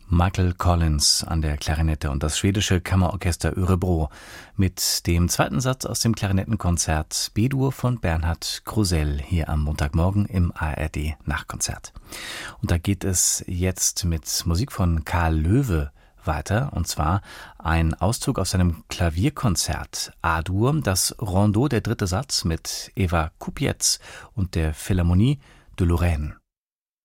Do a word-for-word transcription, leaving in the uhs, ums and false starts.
Michael Collins an der Klarinette und das schwedische Kammerorchester Örebro mit dem zweiten Satz aus dem Klarinettenkonzert B-Dur von Bernhard Krusell hier am Montagmorgen im A R D Nachtkonzert. Und da geht es jetzt mit Musik von Karl Löwe weiter, und zwar ein Auszug aus seinem Klavierkonzert A-Dur, das Rondeau, der dritte Satz mit Eva Kupiec und der Philharmonie de Lorraine.